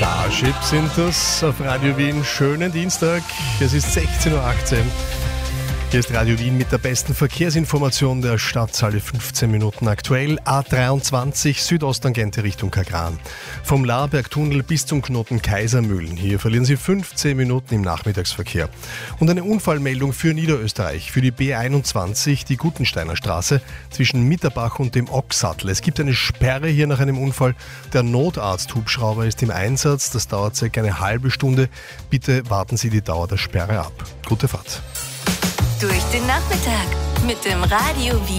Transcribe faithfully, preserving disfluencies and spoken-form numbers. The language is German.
Starship sind das auf Radio Wien. Schönen Dienstag, es ist sechzehn Uhr achtzehn. Hier ist Radio Wien mit der besten Verkehrsinformation der Stadt, alle fünfzehn Minuten aktuell. A dreiundzwanzig Südosttangente Richtung Kagran. Vom Laarbergtunnel bis zum Knoten Kaisermühlen. Hier verlieren Sie fünfzehn Minuten im Nachmittagsverkehr. Und eine Unfallmeldung für Niederösterreich, für die B einundzwanzig, die Gutensteiner Straße zwischen Mitterbach und dem Ocksattel. Es gibt eine Sperre hier nach einem Unfall. Der Notarzt-Hubschrauber ist im Einsatz. Das dauert circa eine halbe Stunde. Bitte warten Sie die Dauer der Sperre ab. Gute Fahrt. Durch den Nachmittag mit dem Radio Wien.